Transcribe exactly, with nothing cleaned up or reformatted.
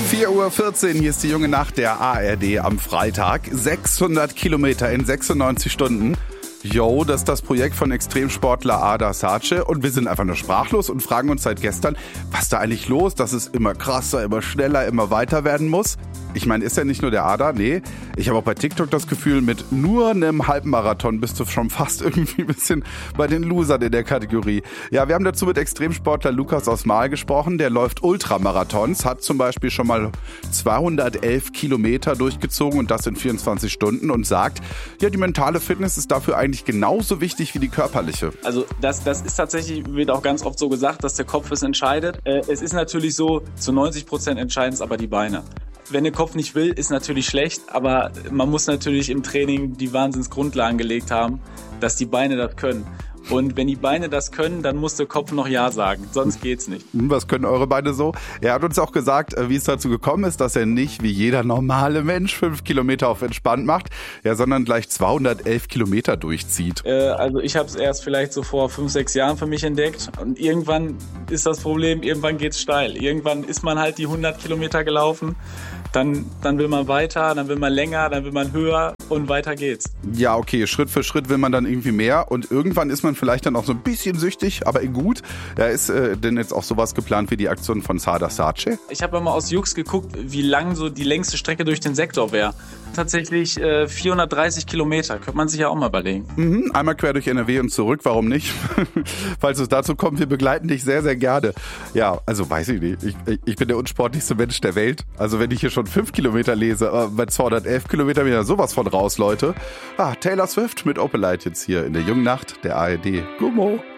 vier Uhr vierzehn, hier ist die junge Nacht der A R D am Freitag. sechshundert Kilometer in sechsundneunzig Stunden. Yo, das ist das Projekt von Extremsportler Ada Sace und wir sind einfach nur sprachlos und fragen uns seit gestern, was da eigentlich los, dass es immer krasser, immer schneller, immer weiter werden muss. Ich meine, ist ja nicht nur der Ada, nee. Ich habe auch bei TikTok das Gefühl, mit nur einem Halbmarathon bist du schon fast irgendwie ein bisschen bei den Losern in der Kategorie. Ja, wir haben dazu mit Extremsportler Lukas aus Marl gesprochen. Der läuft Ultramarathons, hat zum Beispiel schon mal zweihundertelf Kilometer durchgezogen und das in vierundzwanzig Stunden und sagt, ja, die mentale Fitness ist dafür eigentlich genauso wichtig wie die körperliche. Also das, das ist tatsächlich, wird auch ganz oft so gesagt, dass der Kopf es entscheidet. Äh, es ist natürlich so, zu neunzig Prozent entscheiden es aber die Beine. Wenn der Kopf nicht will, ist natürlich schlecht, aber man muss natürlich im Training die Wahnsinnsgrundlagen gelegt haben, dass die Beine das können. Und wenn die Beine das können, dann muss der Kopf noch Ja sagen, sonst geht's nicht. Was können eure Beine so? Er hat uns auch gesagt, wie es dazu gekommen ist, dass er nicht wie jeder normale Mensch fünf Kilometer auf entspannt macht, ja, sondern gleich zweihundertelf Kilometer durchzieht. Äh, also ich habe es erst vielleicht so vor fünf, sechs Jahren für mich entdeckt und irgendwann ist das Problem, irgendwann geht's steil. Irgendwann ist man halt die hundert Kilometer gelaufen. Dann, dann will man weiter, dann will man länger, dann will man höher und weiter geht's. Ja, okay, Schritt für Schritt will man dann irgendwie mehr und irgendwann ist man vielleicht dann auch so ein bisschen süchtig, aber gut. Ja, ist äh, denn jetzt auch sowas geplant wie die Aktion von Ada Sace? Ich habe mal aus Jux geguckt, wie lang so die längste Strecke durch den Sektor wäre. Tatsächlich äh, vierhundertdreißig Kilometer, könnte man sich ja auch mal überlegen. Mhm, einmal quer durch N R W und zurück, warum nicht? Falls es dazu kommt, wir begleiten dich sehr, sehr gerne. Ja, also weiß ich nicht, ich, ich bin der unsportlichste Mensch der Welt. Also wenn ich hier schon fünf Kilometer lese, äh, bei zweihundertelf Kilometer bin ich ja sowas von raus, Leute. Ah, Taylor Swift mit Opalite jetzt hier in der jungen Nacht der A R D. Gummo.